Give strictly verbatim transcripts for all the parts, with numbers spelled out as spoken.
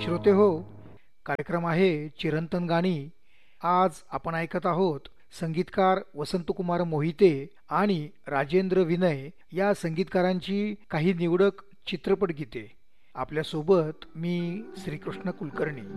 श्रोते हो, कार्यक्रम आहे चिरंतन गाणी. आज आपण ऐकत आहोत संगीतकार वसंतकुमार मोहिते आणि राजेंद्र विनय या संगीतकारांची काही निवडक चित्रपट गीते. आपल्यासोबत मी श्रीकृष्ण कुलकर्णी.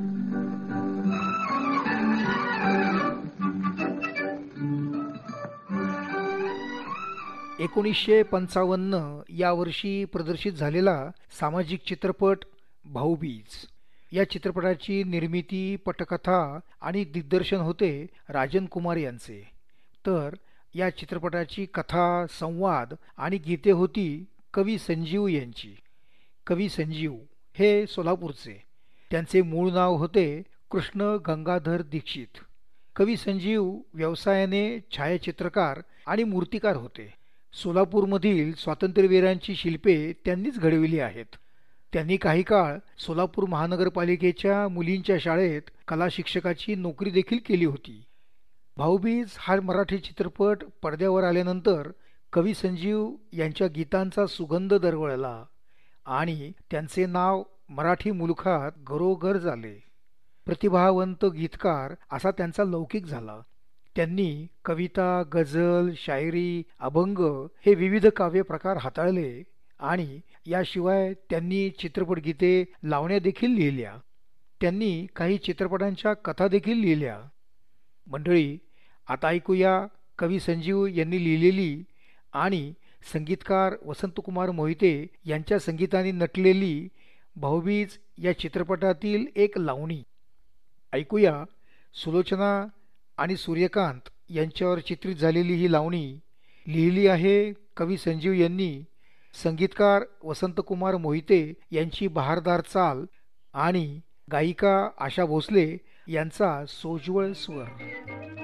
एकोणीसशे पंचावन्न या वर्षी प्रदर्शित झालेला सामाजिक चित्रपट भाऊबीज. या चित्रपटाची निर्मिती, पटकथा आणि दिग्दर्शन होते राजन कुमार यांचे. तर या चित्रपटाची कथा, संवाद आणि गीते होती कवी संजीव यांची. कवी संजीव हे सोलापूरचे. त्यांचे मूळ नाव होते कृष्ण गंगाधर दीक्षित. कवी संजीव व्यवसायाने छायाचित्रकार आणि मूर्तिकार होते. सोलापूरमधील स्वातंत्र्यवीरांची शिल्पे त्यांनीच घडविली आहेत. त्यांनी काही काळ सोलापूर महानगरपालिकेच्या मुलींच्या शाळेत कला शिक्षकाची नोकरी देखील केली होती. भाऊबीज हा मराठी चित्रपट पडद्यावर आल्यानंतर कवी संजीव यांच्या गीतांचा सुगंध दरवळला आणि त्यांचे नाव मराठी मुलखात घरोघर झाले. प्रतिभावंत गीतकार असा त्यांचा लौकिक झाला. त्यांनी कविता, गझल, शायरी, अभंग हे विविध काव्य प्रकार हाताळले आणि याशिवाय त्यांनी चित्रपट गीते, लावण्या देखील लिहिल्या. त्यांनी काही चित्रपटांच्या कथा देखील लिहिल्या. मंडळी, आता ऐकूया कवी संजीव यांनी लिहिलेली आणि संगीतकार वसंतकुमार मोहिते यांच्या संगीताने नटलेली भाऊबीज या चित्रपटातील एक लावणी. ऐकूया. सुलोचना आणि सूर्यकांत यांच्यावर चित्रित झालेली ही लावणी लिहिली आहे कवी संजीव यांनी. संगीतकार वसंतकुमार मोहिते यांची बहारदार चाल आणि गायिका आशा भोसले यांचा सोज्वळ स्वर.